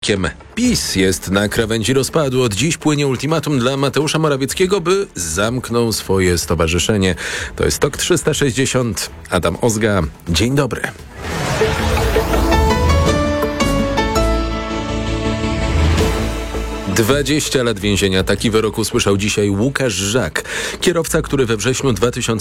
Morawieckiem. PiS jest na krawędzi rozpadu. Od dziś płynie ultimatum dla Mateusza Morawieckiego, by zamknął swoje stowarzyszenie. To jest TOK 360. Adam Ozga. Dzień dobry. 20 lat więzienia. Taki wyrok usłyszał dzisiaj Łukasz Żak. Kierowca, który we wrześniu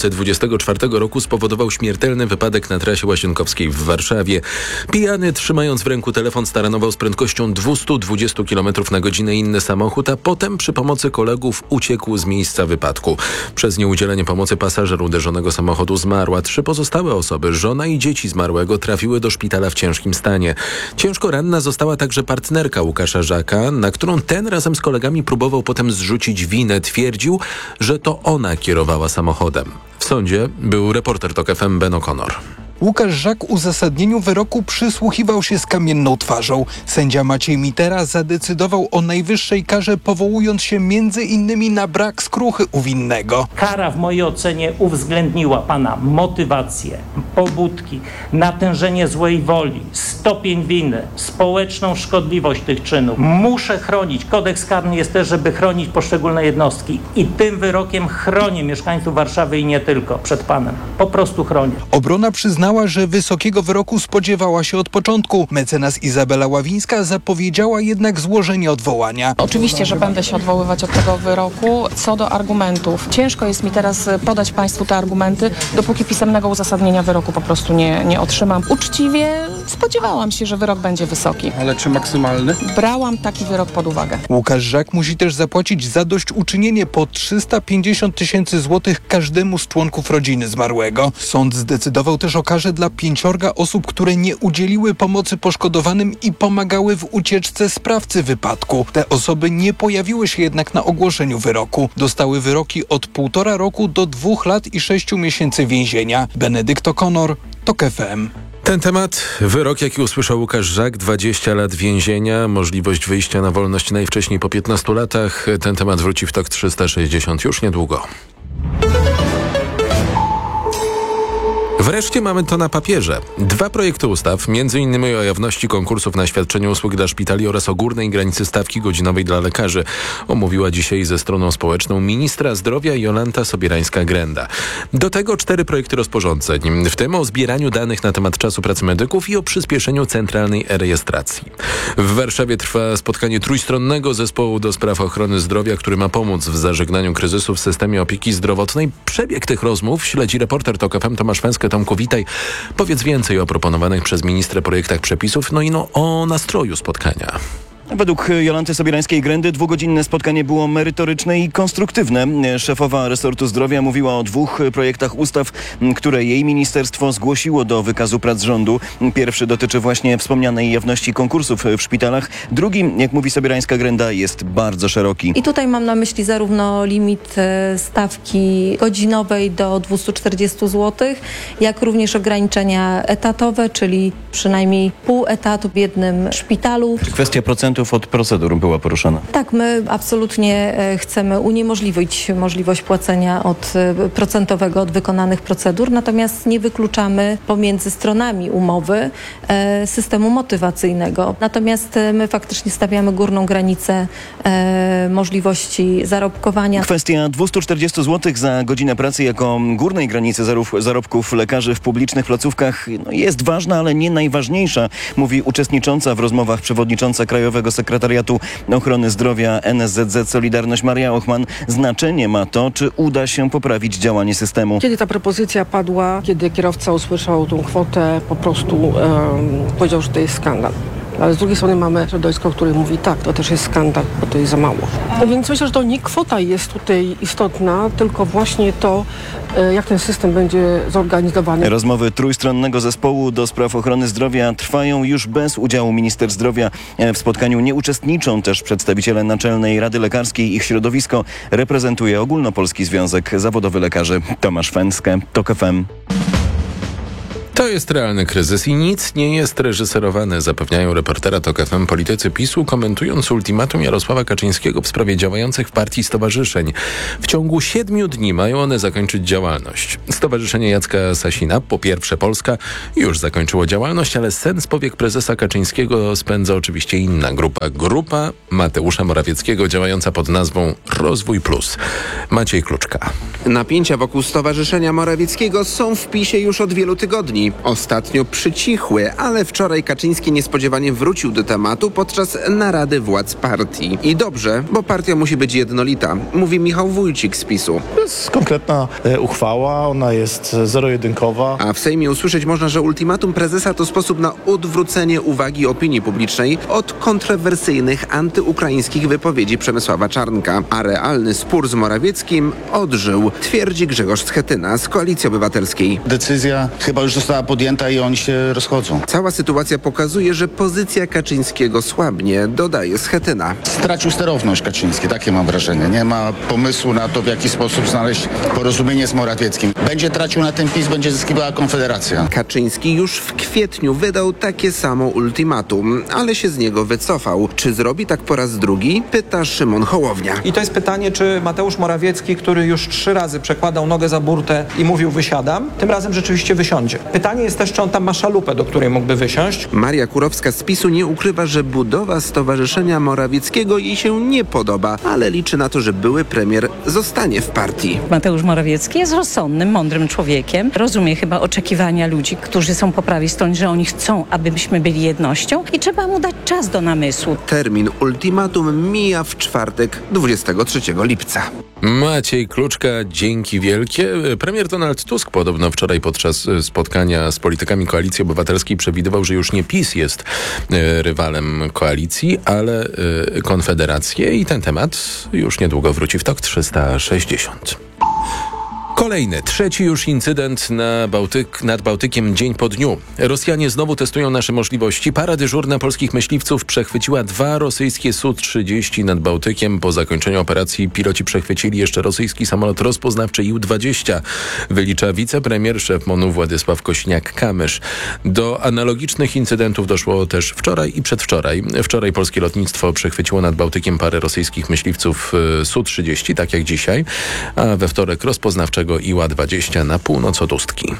2024 roku spowodował śmiertelny wypadek na trasie Łazienkowskiej w Warszawie. Pijany, trzymając w ręku telefon, staranował z prędkością 220 km na godzinę inny samochód, a potem przy pomocy kolegów uciekł z miejsca wypadku. Przez nieudzielenie pomocy pasażer uderzonego samochodu zmarł, a 3 pozostałe osoby, żona i dzieci zmarłego, trafiły do szpitala w ciężkim stanie. Ciężko ranna została także partnerka Łukasza Żaka, na którą ten razem z kolegami próbował potem zrzucić winę. Twierdził, że to ona kierowała samochodem. W sądzie był reporter TOK FM Ben O'Connor. Łukasz Żak uzasadnieniu wyroku przysłuchiwał się z kamienną twarzą. Sędzia Maciej Mitera zadecydował o najwyższej karze, powołując się m.in. na brak skruchy u winnego. Kara w mojej ocenie uwzględniła pana motywację, pobudki, natężenie złej woli, stopień winy, społeczną szkodliwość tych czynów. Muszę chronić. Kodeks karny jest też, żeby chronić poszczególne jednostki. I tym wyrokiem chronię mieszkańców Warszawy i nie tylko przed panem. Po prostu chronię. Obrona przyznała, że wysokiego wyroku spodziewała się od początku. Mecenas Izabela Ławińska zapowiedziała jednak złożenie odwołania. Oczywiście, że będę się odwoływać od tego wyroku. Co do argumentów, ciężko jest mi teraz podać Państwu te argumenty, dopóki pisemnego uzasadnienia wyroku po prostu nie otrzymam. Uczciwie spodziewałam się, że wyrok będzie wysoki. Ale czy maksymalny? Brałam taki wyrok pod uwagę. Łukasz Żak musi też zapłacić zadośćuczynienie po 350 000 złotych każdemu z członków rodziny zmarłego. Sąd zdecydował też o karze dla 5 osób, które nie udzieliły pomocy poszkodowanym i pomagały w ucieczce sprawcy wypadku. Te osoby nie pojawiły się jednak na ogłoszeniu wyroku. Dostały wyroki od 1,5 roku do 2 lat i 6 miesięcy więzienia. Benedykt O'Connor, TOK FM. Ten temat, wyrok jaki usłyszał Łukasz Żak, 20 lat więzienia, możliwość wyjścia na wolność najwcześniej po 15 latach. Ten temat wróci w TOK 360 już niedługo. Wreszcie mamy to na papierze. 2 projekty ustaw, m.in. o jawności konkursów na świadczenie usług dla szpitali oraz o górnej granicy stawki godzinowej dla lekarzy, omówiła dzisiaj ze stroną społeczną ministra zdrowia Jolanta Sobierańska-Grenda. Do tego 4 projekty rozporządzeń, w tym o zbieraniu danych na temat czasu pracy medyków i o przyspieszeniu centralnej e-rejestracji. W Warszawie trwa spotkanie trójstronnego zespołu do spraw ochrony zdrowia, który ma pomóc w zażegnaniu kryzysu w systemie opieki zdrowotnej. Przebieg tych rozmów śledzi reporter TOK FM Tomasz Węskę. Tomku, witaj. Powiedz więcej o proponowanych przez ministrę projektach przepisów, o nastroju spotkania. Według Jolanty Sobierańskiej-Grendy 2-godzinne spotkanie było merytoryczne i konstruktywne. Szefowa resortu zdrowia mówiła o 2 projektach ustaw, które jej ministerstwo zgłosiło do wykazu prac rządu. Pierwszy dotyczy właśnie wspomnianej jawności konkursów w szpitalach. Drugi, jak mówi Sobierańska-Grenda, jest bardzo szeroki. I tutaj mam na myśli zarówno limit stawki godzinowej do 240 zł, jak również ograniczenia etatowe, czyli przynajmniej pół etatu w jednym szpitalu. Kwestia procentów od procedur była poruszana. Tak, my absolutnie chcemy uniemożliwić możliwość płacenia procentowego od wykonanych procedur, natomiast nie wykluczamy pomiędzy stronami umowy systemu motywacyjnego. Natomiast my faktycznie stawiamy górną granicę możliwości zarobkowania. Kwestia 240 zł za godzinę pracy jako górnej granicy zarobków lekarzy w publicznych placówkach jest ważna, ale nie najważniejsza, mówi uczestnicząca w rozmowach przewodnicząca Krajowego Sekretariatu Ochrony Zdrowia NSZZ Solidarność Maria Ochman. Znaczenie ma to, czy uda się poprawić działanie systemu. Kiedy ta propozycja padła, kiedy kierowca usłyszał tą kwotę, po prostu powiedział, że to jest skandal. Ale z drugiej strony mamy środowisko, które mówi tak, to też jest skandal, bo to jest za mało. Więc myślę, że to nie kwota jest tutaj istotna, tylko właśnie to, jak ten system będzie zorganizowany. Rozmowy trójstronnego zespołu do spraw ochrony zdrowia trwają już bez udziału minister zdrowia. W spotkaniu nie uczestniczą też przedstawiciele Naczelnej Rady Lekarskiej. Ich środowisko reprezentuje Ogólnopolski Związek Zawodowy Lekarzy. Tomasz Węskę, TOK FM. To jest realny kryzys i nic nie jest reżyserowane, zapewniają reportera TOK FM politycy PiS-u, komentując ultimatum Jarosława Kaczyńskiego w sprawie działających w partii stowarzyszeń. W ciągu 7 dni mają one zakończyć działalność. Stowarzyszenie Jacka Sasina, po pierwsze Polska, już zakończyło działalność, ale sen z powiek prezesa Kaczyńskiego spędza oczywiście inna grupa. Grupa Mateusza Morawieckiego, działająca pod nazwą Rozwój Plus. Maciej Kluczka. Napięcia wokół Stowarzyszenia Morawieckiego są w PiS-ie już od wielu tygodni. Ostatnio przycichły, ale wczoraj Kaczyński niespodziewanie wrócił do tematu podczas narady władz partii. I dobrze, bo partia musi być jednolita, mówi Michał Wójcik z PiS-u. To jest konkretna uchwała, ona jest zero-jedynkowa. A w Sejmie usłyszeć można, że ultimatum prezesa to sposób na odwrócenie uwagi opinii publicznej od kontrowersyjnych antyukraińskich wypowiedzi Przemysława Czarnka. A realny spór z Morawieckim odżył, twierdzi Grzegorz Schetyna z Koalicji Obywatelskiej. Decyzja chyba już została podjęta i oni się rozchodzą. Cała sytuacja pokazuje, że pozycja Kaczyńskiego słabnie, dodaje Schetyna. Stracił sterowność Kaczyński, takie mam wrażenie. Nie ma pomysłu na to, w jaki sposób znaleźć porozumienie z Morawieckim. Będzie tracił na tym PiS, będzie zyskiwała Konfederacja. Kaczyński już w kwietniu wydał takie samo ultimatum, ale się z niego wycofał. Czy zrobi tak po raz drugi? Pyta Szymon Hołownia. I to jest pytanie, czy Mateusz Morawiecki, który już 3 razy przekładał nogę za burtę i mówił wysiadam, tym razem rzeczywiście wysiądzie. Pytanie jest też, czy on tam ma szalupę, do której mógłby wysiąść. Maria Kurowska z PiS-u nie ukrywa, że budowa Stowarzyszenia Morawieckiego jej się nie podoba, ale liczy na to, że były premier zostanie w partii. Mateusz Morawiecki jest rozsądnym, mądrym człowiekiem. Rozumie chyba oczekiwania ludzi, którzy są po prawej stronie, że oni chcą, abyśmy byli jednością i trzeba mu dać czas do namysłu. Termin ultimatum mija w czwartek, 23 lipca. Maciej Kluczka, dzięki wielkie. Premier Donald Tusk podobno wczoraj podczas spotkania z politykami Koalicji Obywatelskiej przewidywał, że już nie PiS jest rywalem koalicji, ale Konfederację i ten temat już niedługo wróci w TOK 360. Kolejny, trzeci już incydent nad Bałtykiem dzień po dniu. Rosjanie znowu testują nasze możliwości. Para dyżurna polskich myśliwców przechwyciła 2 rosyjskie Su-30 nad Bałtykiem. Po zakończeniu operacji piloci przechwycili jeszcze rosyjski samolot rozpoznawczy Ił-20. Wylicza wicepremier, szef MON-u Władysław Kośniak-Kamysz. Do analogicznych incydentów doszło też wczoraj i przedwczoraj. Wczoraj polskie lotnictwo przechwyciło nad Bałtykiem parę rosyjskich myśliwców Su-30, tak jak dzisiaj, a we wtorek rozpoznawczego Iła-20 na północ od Ustki.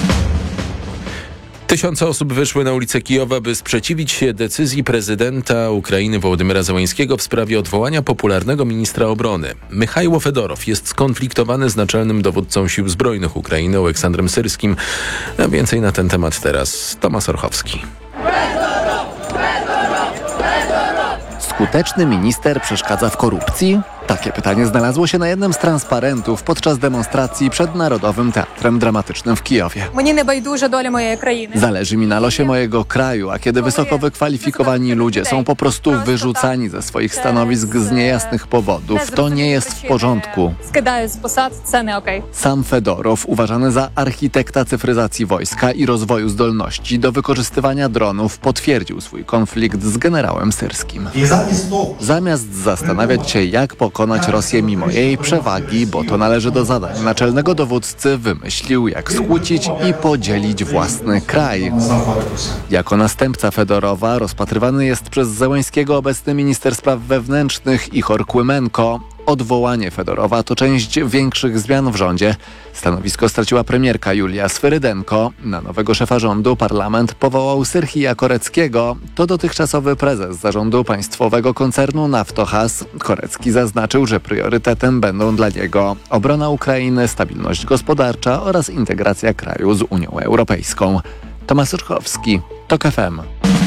Tysiące osób wyszły na ulice Kijowa, by sprzeciwić się decyzji prezydenta Ukrainy Wołodymyra Zełańskiego w sprawie odwołania popularnego ministra obrony. Michajło Fedorow jest skonfliktowany z naczelnym dowódcą sił zbrojnych Ukrainy Oleksandrem Syrskim. A więcej na ten temat teraz Tomasz Orchowski. Skuteczny minister przeszkadza w korupcji? Takie pytanie znalazło się na jednym z transparentów podczas demonstracji przed Narodowym Teatrem Dramatycznym w Kijowie. Zależy mi na losie mojego kraju, a kiedy wysoko wykwalifikowani ludzie są po prostu wyrzucani ze swoich stanowisk z niejasnych powodów, to nie jest w porządku. Sam Fedorow, uważany za architekta cyfryzacji wojska i rozwoju zdolności do wykorzystywania dronów, potwierdził swój konflikt z generałem Syrskim. Zamiast zastanawiać się, jak pokonać Rosję mimo jej przewagi, bo to należy do zadań naczelnego dowódcy, wymyślił, jak skłócić i podzielić własny kraj. Jako następca Fedorowa rozpatrywany jest przez Zełańskiego obecny minister spraw wewnętrznych Ichor Kłymenko. Odwołanie Fedorowa to część większych zmian w rządzie. Stanowisko straciła premierka Julia Swyrydenko. Na nowego szefa rządu parlament powołał Syrhija Koreckiego. To dotychczasowy prezes zarządu państwowego koncernu Naftogaz. Korecki zaznaczył, że priorytetem będą dla niego obrona Ukrainy, stabilność gospodarcza oraz integracja kraju z Unią Europejską. Tomasz Urchowski, TOK FM.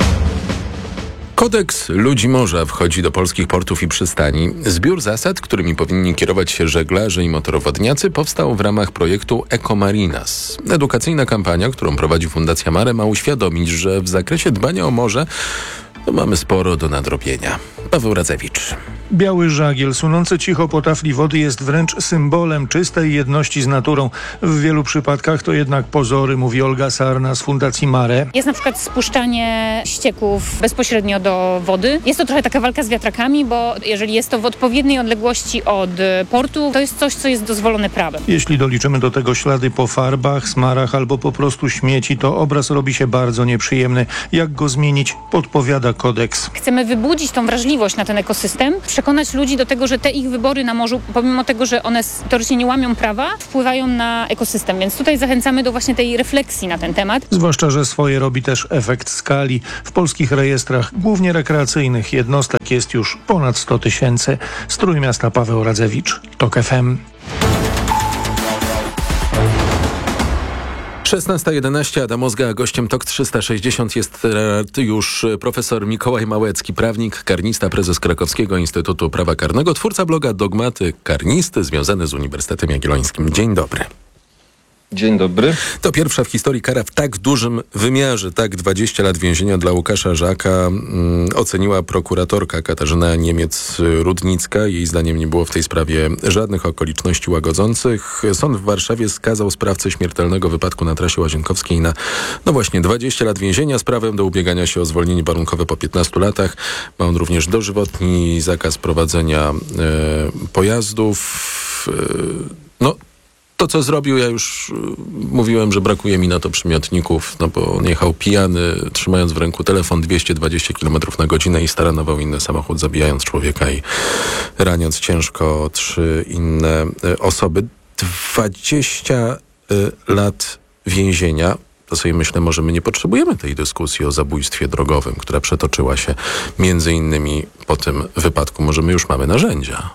Kodeks ludzi morza wchodzi do polskich portów i przystani. Zbiór zasad, którymi powinni kierować się żeglarze i motorowodniacy, powstał w ramach projektu Ecomarinas. Edukacyjna kampania, którą prowadzi Fundacja Mare, ma uświadomić, że w zakresie dbania o morze mamy sporo do nadrobienia. Paweł Radzewicz. Biały żagiel, sunący cicho po tafli wody, jest wręcz symbolem czystej jedności z naturą. W wielu przypadkach to jednak pozory, mówi Olga Sarna z Fundacji Mare. Jest na przykład spuszczanie ścieków bezpośrednio do wody. Jest to trochę taka walka z wiatrakami, bo jeżeli jest to w odpowiedniej odległości od portu, to jest coś, co jest dozwolone prawem. Jeśli doliczymy do tego ślady po farbach, smarach albo po prostu śmieci, to obraz robi się bardzo nieprzyjemny. Jak go zmienić, podpowiada kodeks. Chcemy wybudzić tą wrażliwość na ten ekosystem, przekonać ludzi do tego, że te ich wybory na morzu, pomimo tego, że one teoretycznie nie łamią prawa, wpływają na ekosystem. Więc tutaj zachęcamy do właśnie tej refleksji na ten temat. Zwłaszcza, że swoje robi też efekt skali. W polskich rejestrach, głównie rekreacyjnych, jednostek jest już ponad 100 000. Z Trójmiasta Paweł Radzewicz, TOK FM. 16:11, Adam Ozga, gościem TOK 360 jest już profesor Mikołaj Małecki, prawnik, karnista, prezes Krakowskiego Instytutu Prawa Karnego, twórca bloga Dogmaty Karnisty, związany z Uniwersytetem Jagiellońskim. Dzień dobry. Dzień dobry. To pierwsza w historii kara w tak dużym wymiarze. Tak 20 lat więzienia dla Łukasza Żaka oceniła prokuratorka Katarzyna Niemiec-Rudnicka. Jej zdaniem nie było w tej sprawie żadnych okoliczności łagodzących. Sąd w Warszawie skazał sprawcę śmiertelnego wypadku na trasie Łazienkowskiej na właśnie 20 lat więzienia z prawem do ubiegania się o zwolnienie warunkowe po 15 latach. Ma on również dożywotni zakaz prowadzenia pojazdów. To, co zrobił, ja już mówiłem, że brakuje mi na to przymiotników, bo on jechał pijany, trzymając w ręku telefon 220 km na godzinę i staranował inny samochód, zabijając człowieka i raniąc ciężko 3 inne osoby. 20 lat więzienia. To sobie myślę, może my nie potrzebujemy tej dyskusji o zabójstwie drogowym, która przetoczyła się między innymi po tym wypadku. Może my już mamy narzędzia.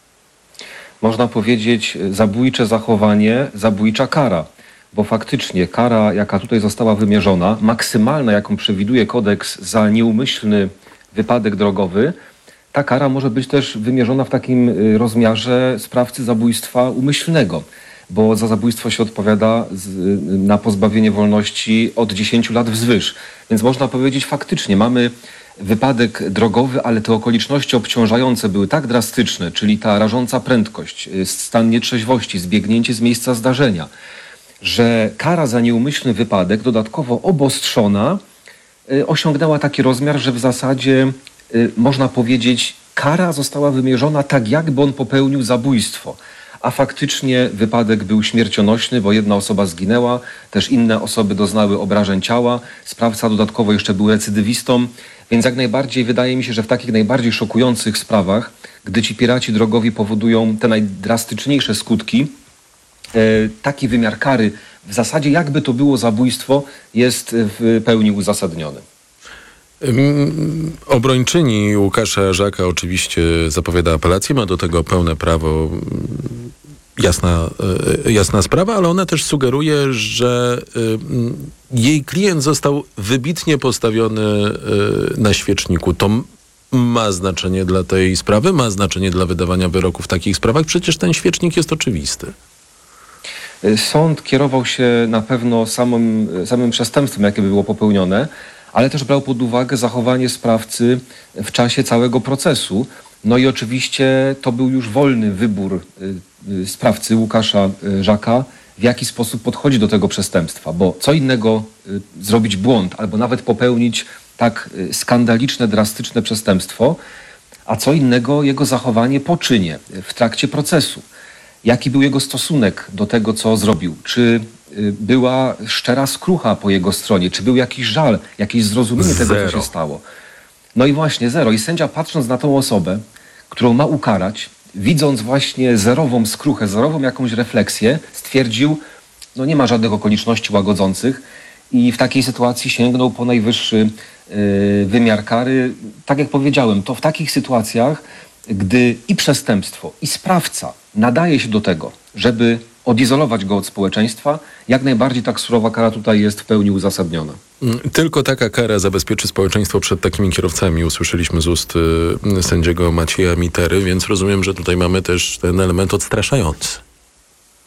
Można powiedzieć zabójcze zachowanie, zabójcza kara, bo faktycznie kara, jaka tutaj została wymierzona, maksymalna, jaką przewiduje kodeks za nieumyślny wypadek drogowy, ta kara może być też wymierzona w takim rozmiarze sprawcy zabójstwa umyślnego, bo za zabójstwo się odpowiada na pozbawienie wolności od 10 lat wzwyż. Więc można powiedzieć, faktycznie mamy wypadek drogowy, ale te okoliczności obciążające były tak drastyczne, czyli ta rażąca prędkość, stan nietrzeźwości, zbiegnięcie z miejsca zdarzenia, że kara za nieumyślny wypadek, dodatkowo obostrzona, osiągnęła taki rozmiar, że w zasadzie można powiedzieć, kara została wymierzona tak, jakby on popełnił zabójstwo. A faktycznie wypadek był śmiercionośny, bo jedna osoba zginęła, też inne osoby doznały obrażeń ciała, sprawca dodatkowo jeszcze był recydywistą, więc jak najbardziej wydaje mi się, że w takich najbardziej szokujących sprawach, gdy ci piraci drogowi powodują te najdrastyczniejsze skutki, taki wymiar kary, w zasadzie jakby to było zabójstwo, jest w pełni uzasadniony. Obrończyni Łukasza Żaka oczywiście zapowiada apelację, ma do tego pełne prawo, jasna sprawa, ale ona też sugeruje, że jej klient został wybitnie postawiony na świeczniku. To ma znaczenie dla tej sprawy, ma znaczenie dla wydawania wyroków w takich sprawach. Przecież ten świecznik jest oczywisty. Sąd kierował się na pewno samym przestępstwem, jakie by było popełnione, ale też brał pod uwagę zachowanie sprawcy w czasie całego procesu. No i oczywiście to był już wolny wybór sprawcy Łukasza Żaka, w jaki sposób podchodzi do tego przestępstwa, bo co innego zrobić błąd albo nawet popełnić tak skandaliczne, drastyczne przestępstwo, a co innego jego zachowanie po czynie, w trakcie procesu. Jaki był jego stosunek do tego, co zrobił? Czy była szczera skrucha po jego stronie? Czy był jakiś żal, jakieś zrozumienie tego, co się stało? No i właśnie zero. I sędzia, patrząc na tą osobę, którą ma ukarać, widząc właśnie zerową skruchę, zerową jakąś refleksję, stwierdził, no nie ma żadnych okoliczności łagodzących i w takiej sytuacji sięgnął po najwyższy wymiar kary. Tak jak powiedziałem, to w takich sytuacjach, gdy i przestępstwo, i sprawca nadaje się do tego, żeby odizolować go od społeczeństwa, jak najbardziej tak surowa kara tutaj jest w pełni uzasadniona. Tylko taka kara zabezpieczy społeczeństwo przed takimi kierowcami. Usłyszeliśmy z ust sędziego Macieja Mitery, więc rozumiem, że tutaj mamy też ten element odstraszający.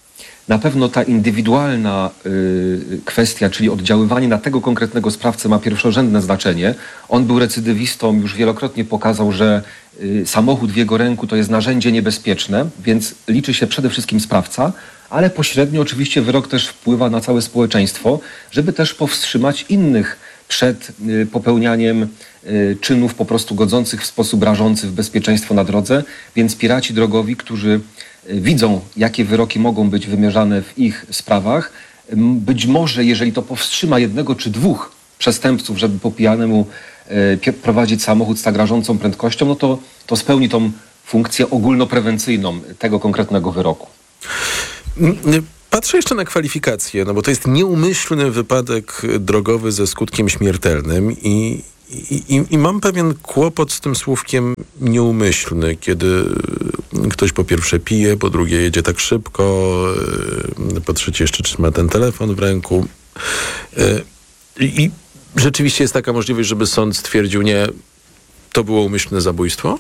Na pewno ta indywidualna kwestia, czyli oddziaływanie na tego konkretnego sprawcę ma pierwszorzędne znaczenie. On był recydywistą, już wielokrotnie pokazał, że samochód w jego ręku to jest narzędzie niebezpieczne, więc liczy się przede wszystkim sprawca, ale pośrednio oczywiście wyrok też wpływa na całe społeczeństwo, żeby też powstrzymać innych przed popełnianiem czynów po prostu godzących w sposób rażący w bezpieczeństwo na drodze. Więc piraci drogowi, którzy widzą, jakie wyroki mogą być wymierzane w ich sprawach, być może, jeżeli to powstrzyma jednego czy dwóch przestępców, żeby po pijanemu prowadzić samochód z tak rażącą prędkością, no to spełni tą funkcję ogólnoprewencyjną tego konkretnego wyroku. Patrzę jeszcze na kwalifikacje, no bo to jest nieumyślny wypadek drogowy ze skutkiem śmiertelnym i mam pewien kłopot z tym słówkiem nieumyślny, kiedy ktoś po pierwsze pije, po drugie jedzie tak szybko, po trzecie jeszcze trzyma ten telefon w ręku. I rzeczywiście jest taka możliwość, żeby sąd stwierdził, nie, to było umyślne zabójstwo?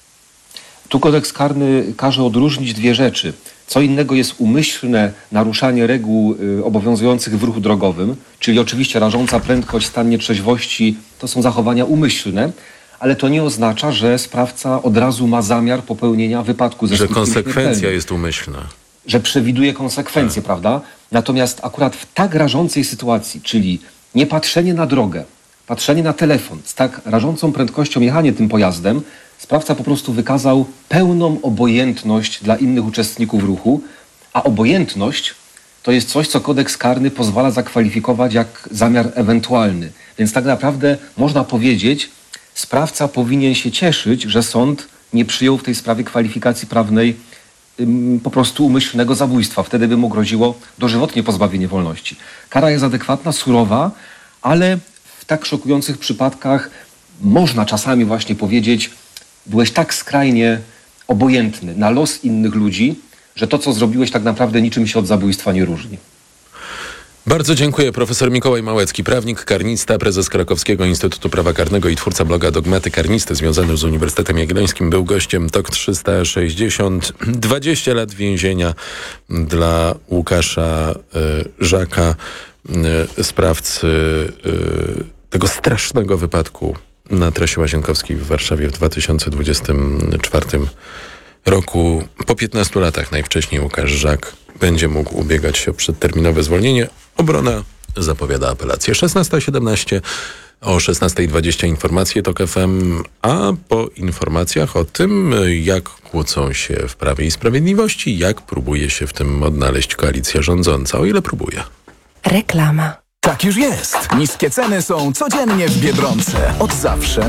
Tu kodeks karny każe odróżnić dwie rzeczy. Co innego jest umyślne naruszanie reguł obowiązujących w ruchu drogowym, czyli oczywiście rażąca prędkość, stan nietrzeźwości, to są zachowania umyślne, ale to nie oznacza, że sprawca od razu ma zamiar popełnienia wypadku ze skutkiem śmiertelnym. Że konsekwencja jest umyślna. Że przewiduje konsekwencje, prawda? Natomiast akurat w tak rażącej sytuacji, czyli niepatrzenie na drogę, patrzenie na telefon, z tak rażącą prędkością jechanie tym pojazdem, sprawca po prostu wykazał pełną obojętność dla innych uczestników ruchu, a obojętność to jest coś, co kodeks karny pozwala zakwalifikować jak zamiar ewentualny. Więc tak naprawdę można powiedzieć, sprawca powinien się cieszyć, że sąd nie przyjął w tej sprawie kwalifikacji prawnej po prostu umyślnego zabójstwa. Wtedy by mu groziło dożywotnie pozbawienie wolności. Kara jest adekwatna, surowa, ale w tak szokujących przypadkach można czasami właśnie powiedzieć, byłeś tak skrajnie obojętny na los innych ludzi, że to, co zrobiłeś, tak naprawdę niczym się od zabójstwa nie różni. Bardzo dziękuję. Profesor Mikołaj Małecki, prawnik, karnista, prezes Krakowskiego Instytutu Prawa Karnego i twórca bloga Dogmaty Karnisty związany z Uniwersytetem Jagiellońskim. Był gościem TOK 360. 20 lat więzienia dla Łukasza Żaka, sprawcy tego strasznego wypadku na trasie Łazienkowskiej w Warszawie w 2024 roku. Po 15 latach najwcześniej Łukasz Żak będzie mógł ubiegać się o przedterminowe zwolnienie. Obrona zapowiada apelację. 16:17, o 16:20 informacje TOK FM, a po informacjach o tym, jak kłócą się w Prawie i Sprawiedliwości, jak próbuje się w tym odnaleźć koalicja rządząca, o ile próbuje. Reklama. Tak już jest. Niskie ceny są codziennie w Biedronce. Od zawsze